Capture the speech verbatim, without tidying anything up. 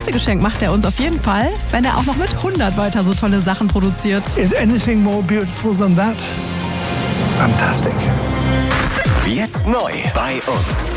nächste Geschenk macht er uns auf jeden Fall, wenn er auch noch mit hundert weiter so tolle Sachen produziert. Is anything more beautiful than that? Fantastic. Jetzt neu bei uns.